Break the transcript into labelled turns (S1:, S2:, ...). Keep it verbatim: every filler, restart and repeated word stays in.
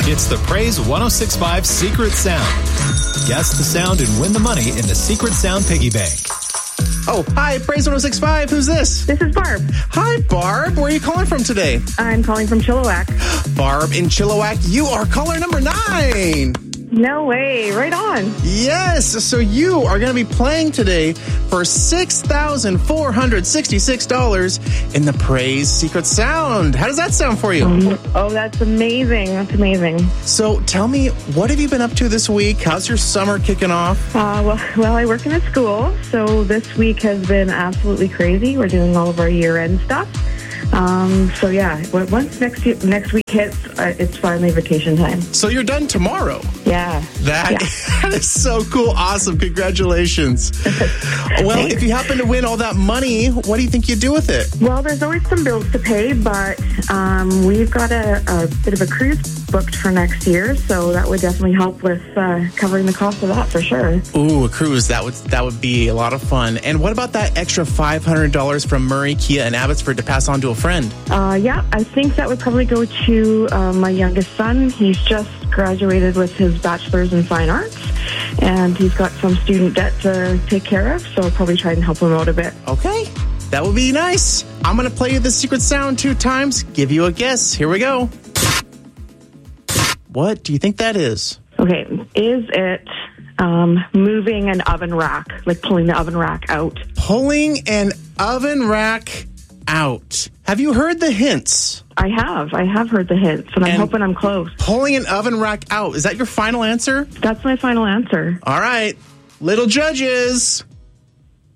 S1: It's the Praise one oh six point five Secret Sound. Guess the sound and win the money in the Secret Sound Piggy Bank.
S2: Oh, hi, Praise one oh six point five. Who's this?
S3: This is Barb.
S2: Hi, Barb. Where are you calling from today?
S3: I'm calling from Chilliwack.
S2: Barb in Chilliwack, you are caller number nine.
S3: No way. Right on.
S2: Yes. So you are going to be playing today for six thousand four hundred sixty-six dollars in the Praise Secret Sound. How does that sound for you?
S3: Um, oh, that's amazing. That's amazing.
S2: So tell me, what have you been up to this week? How's your summer kicking off?
S3: Uh, well, well, I work in a school, so this week has been absolutely crazy. We're doing all of our year-end stuff. Um, so yeah, once next year, next week hits, uh, it's finally vacation time.
S2: So you're done tomorrow.
S3: Yeah.
S2: That,
S3: yeah.
S2: that is so cool. Awesome. Congratulations. Well,
S3: Thanks.
S2: If you happen to win all that money, what do you think you do with it?
S3: Well, there's always some bills to pay, but um, we've got a, a bit of a cruise booked for next year, so that would definitely help with uh, covering the cost of that for sure.
S2: Ooh, a cruise. That would that would be a lot of fun. And what about that extra five hundred dollars from Murray, Kia, and Abbotsford to pass on to a friend?
S3: Uh, yeah, I think that would probably go to uh, my youngest son. He's just graduated with his bachelor's in fine arts, and he's got some student debt to take care of, so I'll probably try and help him out a bit.
S2: Okay, that would be nice. I'm going to play you the secret sound two times, give you a guess. Here we go. What do you think that is?
S3: Okay, is it um, moving an oven rack, like pulling the oven rack out?
S2: Pulling an oven rack out. Have you heard the hints?
S3: I have. I have heard the hints, and I'm
S2: And
S3: hoping I'm close.
S2: Pulling an oven rack out. Is that your final answer?
S3: That's my final answer.
S2: All right. Little judges,